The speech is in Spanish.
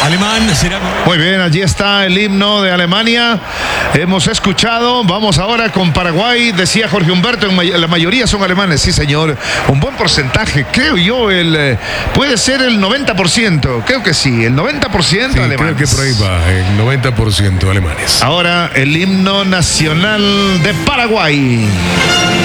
alemán será. Muy bien, allí está el himno de Alemania. Hemos escuchado. Vamos ahora con Paraguay. Decía Jorge Humberto, la mayoría son alemanes. Sí, señor. Un buen porcentaje. Creo yo, puede ser el 90%. Creo que sí, el 90% sí, alemanes. Creo que por ahí va, el 90% alemanes. Ahora el himno nacional de Paraguay.